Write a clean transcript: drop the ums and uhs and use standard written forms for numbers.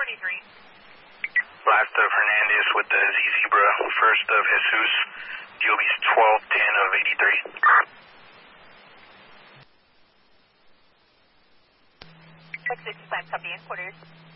Last of Hernandez with the Z Zebra. First of Jesus. GOB's 1210 of 83. 665, copy in quarters.